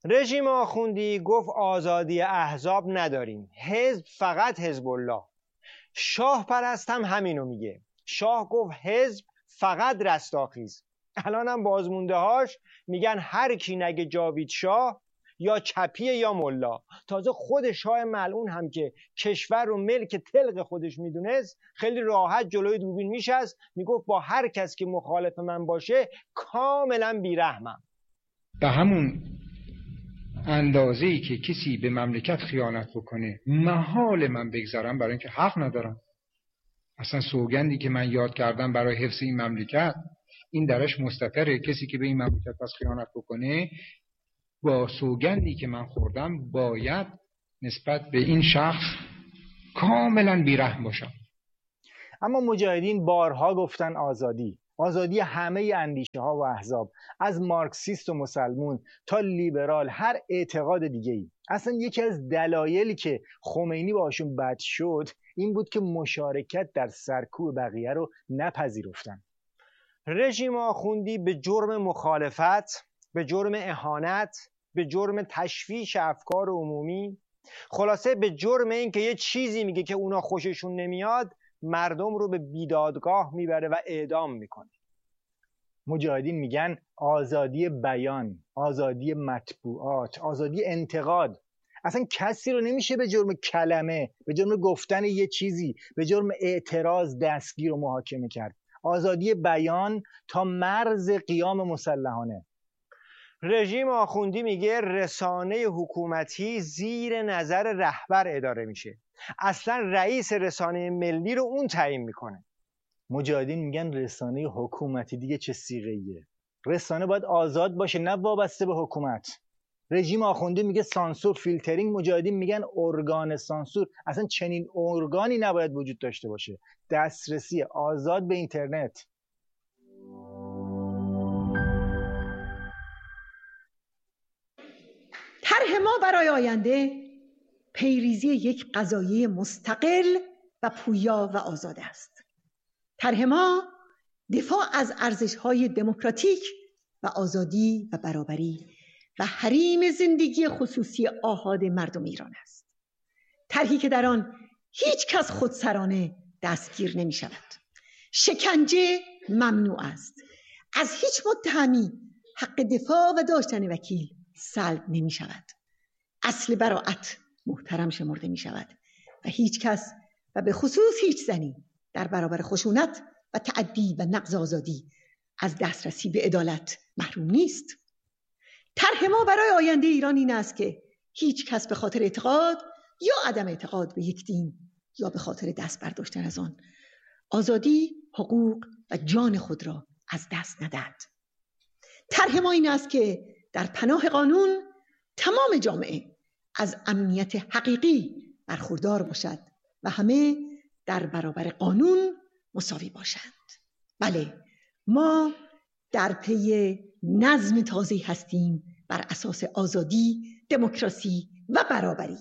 رژیم آخوندی گفت آزادی احزاب نداریم، حزب فقط حزب الله. شاه پرست هم همینو میگه. شاه گفت حزب فقط رستاخیز. الان هم بازمونده هاش میگن هر کی نگه جاوید شاه یا چپیه یا ملا. تازه خود شاه ملعون هم که کشور رو ملک تلق خودش میدونست خیلی راحت جلوی دوربین میشست میگفت با هر کس که مخالف من باشه کاملا بیرحمم. به همون اندازه‌ای که کسی به مملکت خیانت بکنه محال من بگذارم، برای اینکه حق ندارم. اصلا سوگندی که من یاد کردم برای حفظ این مملکت این درش مستتره. کسی که به این مملکت پس خیانت بکنه با سوگندی که من خوردم باید نسبت به این شخص کاملا بیرحم باشم. اما مجاهدین بارها گفتن آزادی همه اندیشه ها و احزاب، از مارکسیست و مسلمون تا لیبرال، هر اعتقاد دیگه ای. اصلا یکی از دلایلی که خمینی باشون بد شد این بود که مشارکت در سرکوب بقیه رو نپذیرفتن. رژیم آخوندی به جرم مخالفت، به جرم اهانت، به جرم تشویش افکار عمومی، خلاصه به جرم این که یه چیزی میگه که اونا خوششون نمیاد، مردم رو به بیدادگاه میبره و اعدام میکنه. مجاهدین میگن آزادی بیان، آزادی مطبوعات، آزادی انتقاد. اصلا کسی رو نمیشه به جرم کلمه، به جرم گفتن یه چیزی، به جرم اعتراض دستگیر و محاکمه کرد. آزادی بیان تا مرز قیام مسلحانه. رژیم آخوندی میگه رسانه حکومتی زیر نظر رهبر اداره میشه. اصلا رئیس رسانه ملی رو اون تعیین میکنه. مجاهدین میگن رسانه حکومتی دیگه چه صیغه‌ایه؟ رسانه باید آزاد باشه، نه وابسته به حکومت. رژیم آخوندی میگه سانسور، فیلترینگ. مجاهدین میگن ارگان سانسور. اصلا چنین ارگانی نباید وجود داشته باشه. دسترسی آزاد به اینترنت. طرح ما برای آینده پیریزی یک قضایه مستقل و پویا و آزاد است. طرح ما دفاع از ارزش‌های دموکراتیک و آزادی و برابری و حریم زندگی خصوصی آحاد مردم ایران است. طرحی که در آن هیچ کس خودسرانه دستگیر نمی شود. شکنجه ممنوع است. از هیچ متهمی حق دفاع و داشتن وکیل سلب نمی شود. اصل براءت محترم شمرده می شود و هیچ کس و به خصوص هیچ زنی در برابر خشونت و تعدی و نقض آزادی از دسترسی به عدالت محروم نیست. طرح ما برای آینده ایران این است که هیچ کس به خاطر اعتقاد یا عدم اعتقاد به یک دین یا به خاطر دست برداشتن از آن آزادی، حقوق و جان خود را از دست ندهد. طرح ما این است که در پناه قانون تمام جامعه از امنیت حقیقی برخوردار باشد و همه در برابر قانون مساوی باشند. بله، ما در پی نظم تازه‌ای هستیم بر اساس آزادی، دموکراسی و برابری.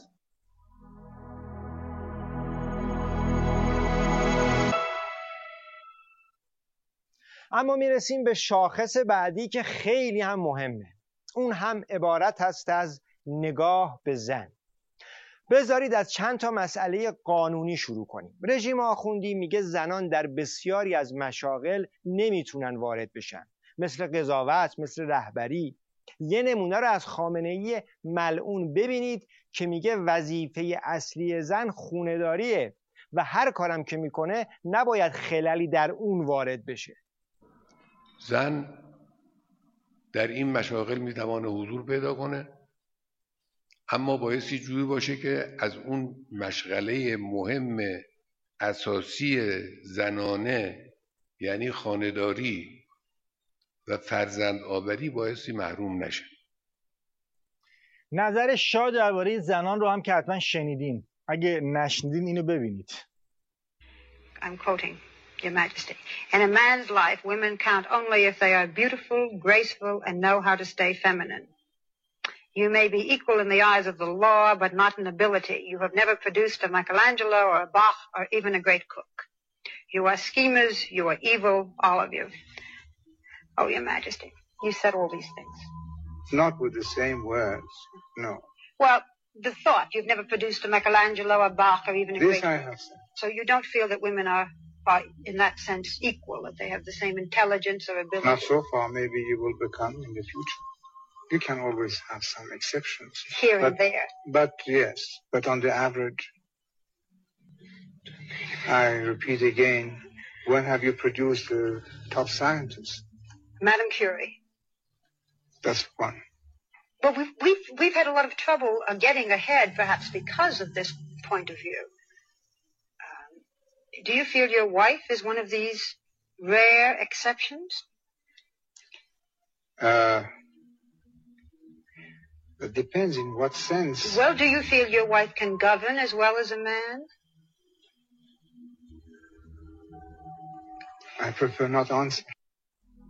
اما میرسیم به شاخص بعدی که خیلی هم مهمه. اون هم عبارت هست از نگاه به زن. بذارید از چند تا مسئله قانونی شروع کنیم. رژیم آخوندی میگه زنان در بسیاری از مشاغل نمیتونن وارد بشن، مثل قضاوت، مثل رهبری. یه نمونه رو از خامنه‌ای ملعون ببینید که میگه وظیفه اصلی زن خونه‌داریه و هر کارم که میکنه نباید خللی در اون وارد بشه. زن در این مشاغل میتونه حضور پیدا کنه، اما بایستی جوری باشه که از اون مشغله مهم اساسی زنانه یعنی خانه‌داری و فرزند آوری بایستی محروم نشه. نظر شاه درباره زنان رو هم که حتما شنیدین. اگه نشنیدین اینو ببینید. I'm quoting, Your Majesty. In a man's life, women count only if they are beautiful, graceful, and know how to stay feminine. You may be equal in the eyes of the law, but not in ability. You have never produced a Michelangelo or a Bach or even a great cook. You are schemers, you are evil, all of you. Oh, Your Majesty, you said all these things. Not with the same words, no. Well, the thought. You've never produced a Michelangelo, a Bach, or even a This great... I have said. So you don't feel that women are, in that sense, equal, that they have the same intelligence or ability? Not so far. Maybe you will become in the future. You can always have some exceptions. Here and there. But yes, but on the average, I repeat again, when have you produced the top scientists? Madame Curie. That's one. But we've had a lot of trouble getting ahead, perhaps because of this point of view. Do you feel your wife is one of these rare exceptions? It depends in what sense. Well, do you feel your wife can govern as well as a man? I prefer not answer.